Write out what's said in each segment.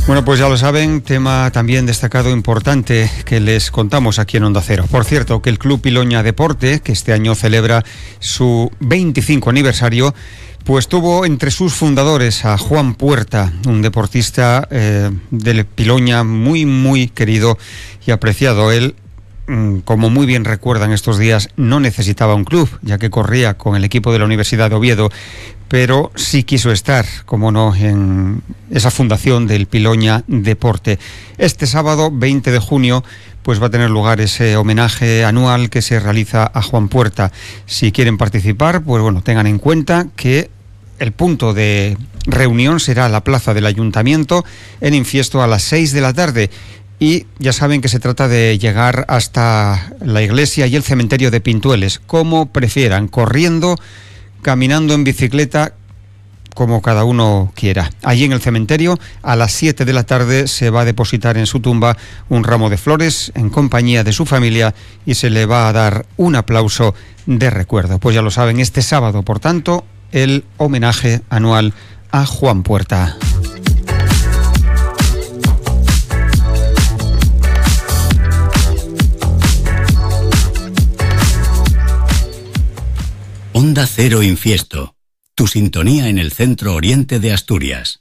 Bueno, pues ya lo saben, tema también destacado importante que les contamos aquí en Onda Cero. Por cierto, que el Club Piloña Deporte, que este año celebra su 25 aniversario, pues tuvo entre sus fundadores a Juan Puerta, un deportista del Piloña muy querido y apreciado. Él, como muy bien recuerdan estos días, no necesitaba un club, ya que corría con el equipo de la Universidad de Oviedo, pero sí quiso estar, como no, en esa fundación del Piloña Deporte. Este sábado, 20 de junio, pues va a tener lugar ese homenaje anual que se realiza a Juan Puerta. Si quieren participar, pues bueno, tengan en cuenta que el punto de reunión será la plaza del Ayuntamiento en Infiesto a las 6 de la tarde. Y ya saben que se trata de llegar hasta la iglesia y el cementerio de Pintueles, como prefieran, corriendo, caminando, en bicicleta, como cada uno quiera. Allí en el cementerio, a las 7 de la tarde, se va a depositar en su tumba un ramo de flores en compañía de su familia y se le va a dar un aplauso de recuerdo. Pues ya lo saben, este sábado, por tanto, el homenaje anual a Juan Puerta. Onda Cero Infiesto, tu sintonía en el centro oriente de Asturias.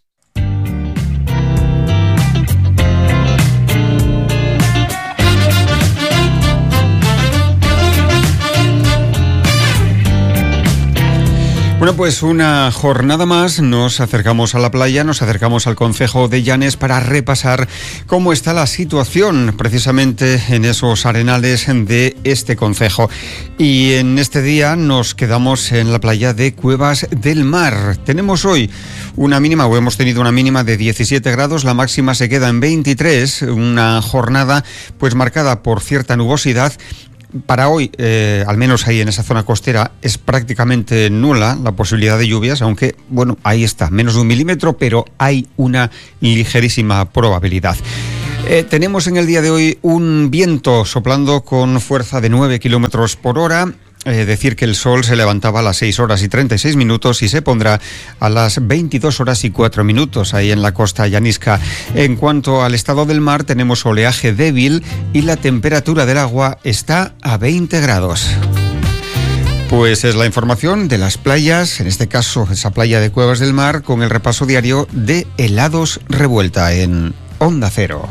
Bueno, pues una jornada más, nos acercamos a la playa, nos acercamos al concejo de Llanes para repasar cómo está la situación precisamente en esos arenales de este concejo. Y en este día nos quedamos en la playa de Cuevas del Mar. Tenemos hoy una mínima, o hemos tenido una mínima de 17 grados, la máxima se queda en 23, una jornada pues marcada por cierta nubosidad. Para hoy, al menos ahí en esa zona costera, es prácticamente nula la posibilidad de lluvias, aunque, bueno, ahí está, menos de 1 milímetro, pero hay una ligerísima probabilidad. Tenemos en el día de hoy un viento soplando con fuerza de 9 kilómetros por hora. Decir que el sol se levantaba a las 6 horas y 36 minutos y se pondrá a las 22 horas y 4 minutos ahí en la costa llanisca. En cuanto al estado del mar, tenemos oleaje débil y la temperatura del agua está a 20 grados. Pues es la información de las playas, en este caso esa playa de Cuevas del Mar, con el repaso diario de Helados Revuelta en Onda Cero.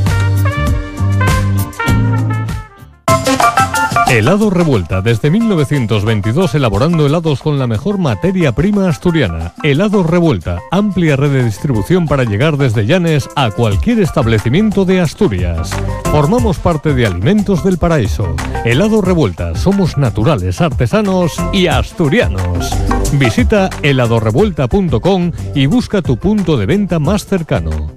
Helados Revuelta, desde 1922 elaborando helados con la mejor materia prima asturiana. Helados Revuelta, amplia red de distribución para llegar desde Llanes a cualquier establecimiento de Asturias. Formamos parte de Alimentos del Paraíso. Helados Revuelta, somos naturales, artesanos y asturianos. Visita heladorrevuelta.com y busca tu punto de venta más cercano.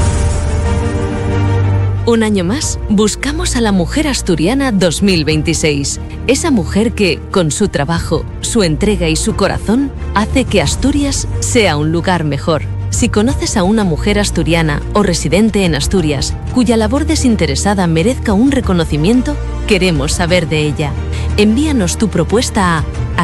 Un año más, buscamos a la mujer asturiana 2026. Esa mujer que, con su trabajo, su entrega y su corazón, hace que Asturias sea un lugar mejor. Si conoces a una mujer asturiana o residente en Asturias, cuya labor desinteresada merezca un reconocimiento, queremos saber de ella. Envíanos tu propuesta a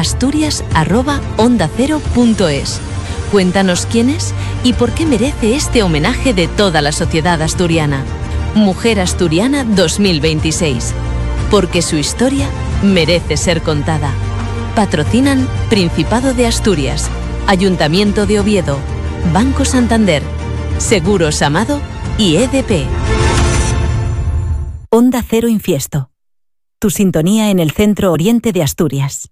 asturias@ondacero.es. Cuéntanos quién es y por qué merece este homenaje de toda la sociedad asturiana. Mujer Asturiana 2026. Porque su historia merece ser contada. Patrocinan Principado de Asturias, Ayuntamiento de Oviedo, Banco Santander, Seguros Amado y EDP. Onda Cero Infiesto. Tu sintonía en el centro oriente de Asturias.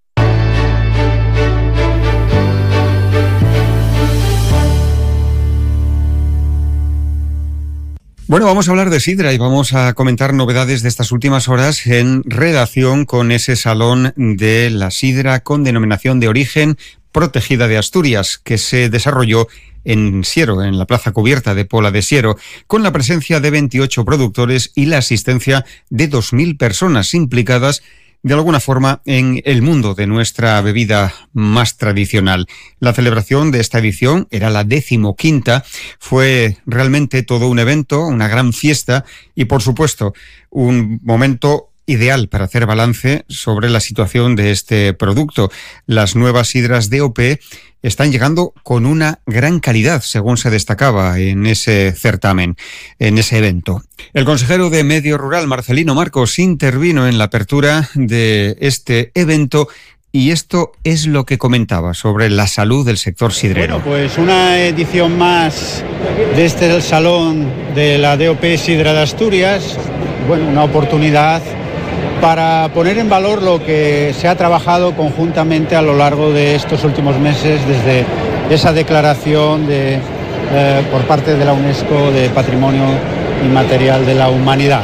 Bueno, vamos a hablar de sidra y vamos a comentar novedades de estas últimas horas en relación con ese salón de la sidra con denominación de origen protegida de Asturias que se desarrolló en Siero, en la plaza cubierta de Pola de Siero, con la presencia de 28 productores y la asistencia de 2.000 personas implicadas de alguna forma en el mundo de nuestra bebida más tradicional. La celebración de esta edición era la 15ª, fue realmente todo un evento, una gran fiesta y por supuesto un momento ideal para hacer balance sobre la situación de este producto. Las nuevas sidras DOP están llegando con una gran calidad, según se destacaba en ese certamen, en ese evento. El consejero de Medio Rural, Marcelino Marcos, intervino en la apertura de este evento y esto es lo que comentaba sobre la salud del sector sidrero. Bueno, pues una edición más de este Salón de la DOP Sidra de Asturias. Bueno, una oportunidad para poner en valor lo que se ha trabajado conjuntamente a lo largo de estos últimos meses desde esa declaración por parte de la UNESCO de Patrimonio Inmaterial de la Humanidad.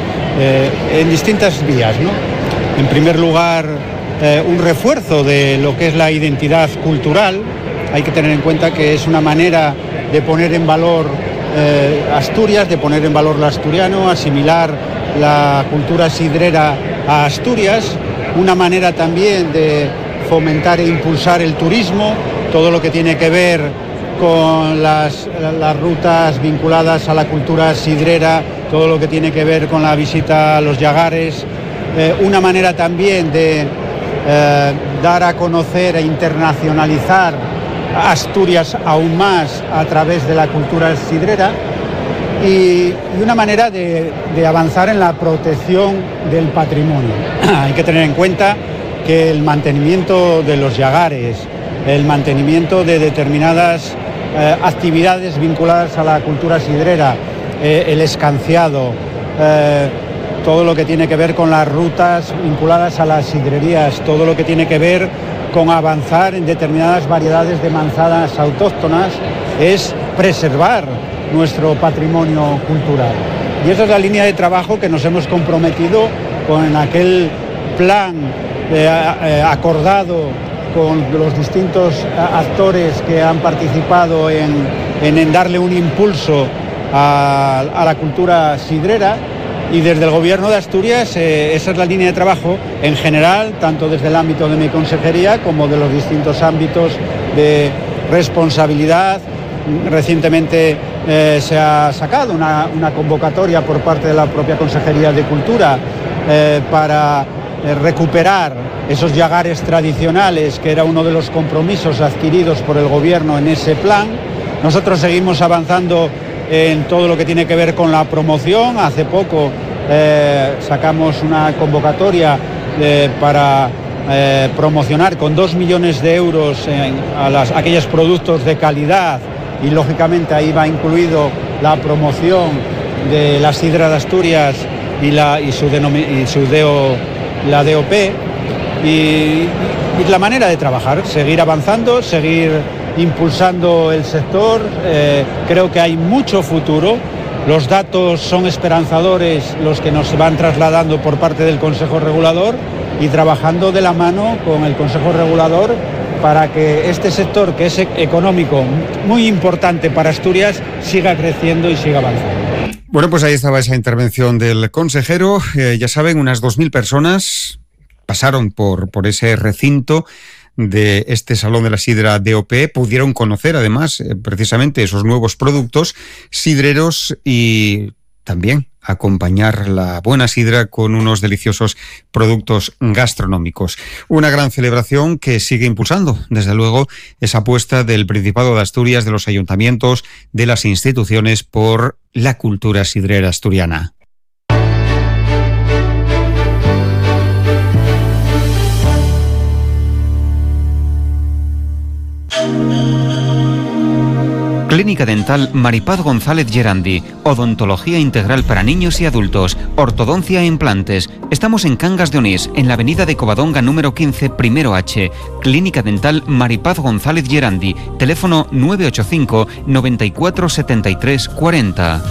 En distintas vías, ¿no? En primer lugar, un refuerzo de lo que es la identidad cultural. Hay que tener en cuenta que es una manera de poner en valor Asturias, de poner en valor lo asturiano, asimilar la cultura sidrera a Asturias, una manera también de fomentar e impulsar el turismo, todo lo que tiene que ver con las rutas vinculadas a la cultura sidrera, todo lo que tiene que ver con la visita a los llagares, una manera también de dar a conocer e internacionalizar Asturias aún más a través de la cultura sidrera y una manera de avanzar en la protección del patrimonio. Hay que tener en cuenta que el mantenimiento de los llagares, el mantenimiento de determinadas actividades vinculadas a la cultura sidrera, el escanciado, todo lo que tiene que ver con las rutas vinculadas a las sidrerías, todo lo que tiene que ver con avanzar en determinadas variedades de manzanas autóctonas, es preservar nuestro patrimonio cultural. Y esa es la línea de trabajo que nos hemos comprometido con aquel plan acordado con los distintos actores que han participado en darle un impulso a la cultura sidrera. Y desde el Gobierno de Asturias esa es la línea de trabajo en general, tanto desde el ámbito de mi consejería como de los distintos ámbitos de responsabilidad. Recientemente se ha sacado una convocatoria por parte de la propia Consejería de Cultura para recuperar esos llagares tradicionales, que era uno de los compromisos adquiridos por el Gobierno en ese plan. Nosotros seguimos avanzando en todo lo que tiene que ver con la promoción. Hace poco sacamos una convocatoria para promocionar con 2 millones de euros a aquellos productos de calidad y lógicamente ahí va incluido la promoción de la sidra de Asturias y la DOP y la manera de trabajar, seguir avanzando, seguir impulsando el sector. Creo que hay mucho futuro. Los datos son esperanzadores, los que nos van trasladando por parte del Consejo Regulador, y trabajando de la mano con el Consejo Regulador para que este sector, que es económico muy importante para Asturias, siga creciendo y siga avanzando. Bueno, pues ahí estaba esa intervención del consejero. Ya saben, unas 2.000 personas pasaron por ese recinto de este Salón de la Sidra DOP, pudieron conocer además precisamente esos nuevos productos sidreros y también acompañar la buena sidra con unos deliciosos productos gastronómicos. Una gran celebración que sigue impulsando, desde luego, esa apuesta del Principado de Asturias, de los ayuntamientos, de las instituciones por la cultura sidrera asturiana. Clínica Dental Maripaz González Gerandi. Odontología integral para niños y adultos. Ortodoncia e implantes. Estamos en Cangas de Onís, en la avenida de Covadonga número 15, primero H. Clínica Dental Maripaz González Gerandi. Teléfono 985 94 73 40.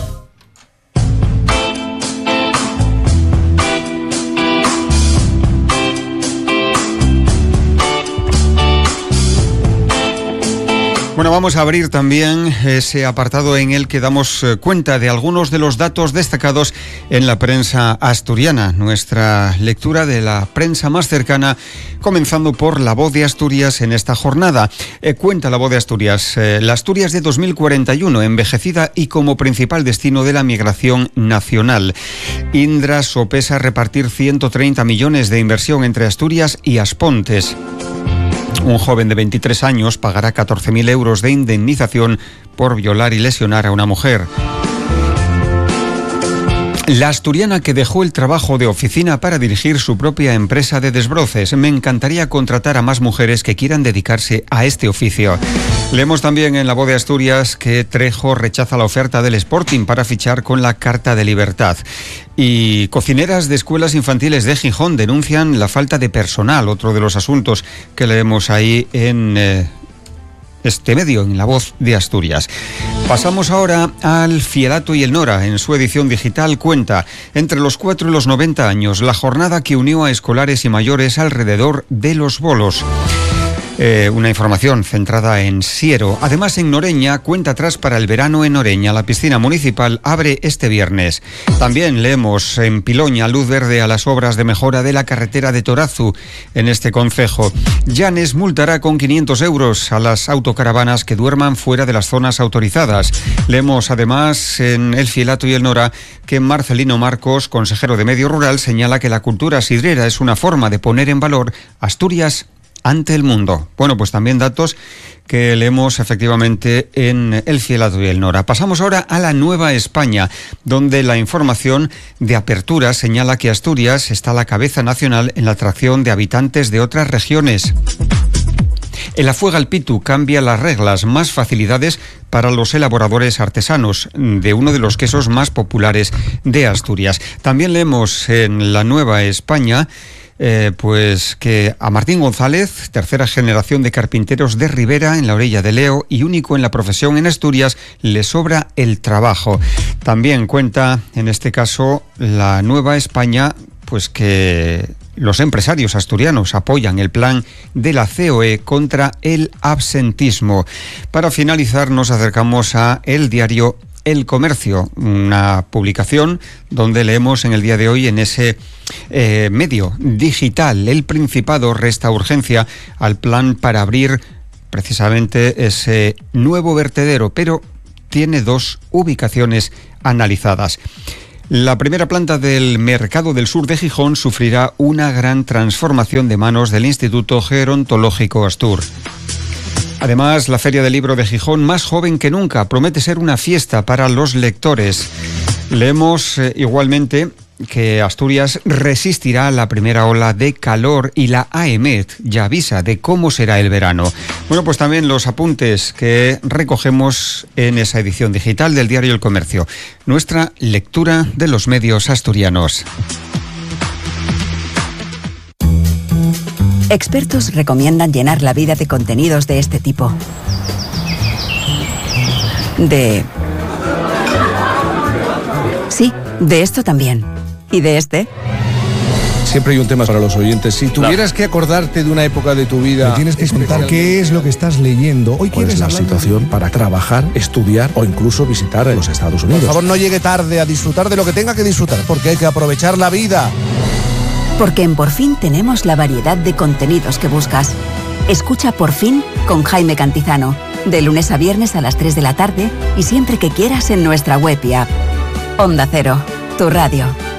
Bueno, vamos a abrir también ese apartado en el que damos cuenta de algunos de los datos destacados en la prensa asturiana. Nuestra lectura de la prensa más cercana, comenzando por La Voz de Asturias en esta jornada. Cuenta La Voz de Asturias, la Asturias de 2041, envejecida y como principal destino de la migración nacional. Indra sopesa repartir 130 millones de inversión entre Asturias y Aspontes. Un joven de 23 años pagará 14.000 euros de indemnización por violar y lesionar a una mujer. La asturiana que dejó el trabajo de oficina para dirigir su propia empresa de desbroces. Me encantaría contratar a más mujeres que quieran dedicarse a este oficio. Leemos también en La Voz de Asturias que Trejo rechaza la oferta del Sporting para fichar con la Carta de Libertad. Y cocineras de escuelas infantiles de Gijón denuncian la falta de personal, otro de los asuntos que leemos ahí en este medio, en La Voz de Asturias. Pasamos ahora al Fielato y el Nora. En su edición digital cuenta, entre los 4 y los 90 años, la jornada que unió a escolares y mayores alrededor de los bolos. Una información centrada en Siero. Además, en Noreña, cuenta atrás para el verano en Noreña. La piscina municipal abre este viernes. También leemos en Piloña luz verde a las obras de mejora de la carretera de Torazu en este concejo. Llanes multará con 500 euros a las autocaravanas que duerman fuera de las zonas autorizadas. Leemos además en El Fielato y el Nora que Marcelino Marcos, consejero de Medio Rural, señala que la cultura sidrera es una forma de poner en valor Asturias ante el mundo. Bueno, pues también datos que leemos efectivamente en El Fielato y el Nora. Pasamos ahora a la Nueva España, donde la información de apertura señala que Asturias está a la cabeza nacional en la atracción de habitantes de otras regiones. El Afuegalpitu cambia las reglas, más facilidades para los elaboradores artesanos de uno de los quesos más populares de Asturias. También leemos en la Nueva España pues que a Martín González, tercera generación de carpinteros de Ribera, en la orilla de Leo y único en la profesión en Asturias, le sobra el trabajo. También cuenta, en este caso, la Nueva España, pues que los empresarios asturianos apoyan el plan de la COE contra el absentismo. Para finalizar, nos acercamos a el diario El Comercio, una publicación donde leemos en el día de hoy, en ese medio digital, el Principado resta urgencia al plan para abrir precisamente ese nuevo vertedero, pero tiene dos ubicaciones analizadas. La primera planta del Mercado del Sur de Gijón sufrirá una gran transformación de manos del Instituto Gerontológico Astur. Además, la Feria del Libro de Gijón, más joven que nunca, promete ser una fiesta para los lectores. Leemos igualmente que Asturias resistirá a la primera ola de calor y la AEMET ya avisa de cómo será el verano. Bueno, pues también los apuntes que recogemos en esa edición digital del diario El Comercio. Nuestra lectura de los medios asturianos. Expertos recomiendan llenar la vida de contenidos de este tipo. Sí, de esto también. ¿Y de este? Siempre hay un tema para los oyentes. Si tuvieras que acordarte de una época de tu vida... Me tienes que contar qué es lo que estás leyendo. Hoy quieres la situación para trabajar, estudiar o incluso visitar los Estados Unidos. Por favor, no llegue tarde a disfrutar de lo que tenga que disfrutar, porque hay que aprovechar la vida. Porque en Por Fin tenemos la variedad de contenidos que buscas. Escucha Por Fin con Jaime Cantizano, de lunes a viernes a las 3 de la tarde y siempre que quieras en nuestra web y app. Onda Cero, tu radio.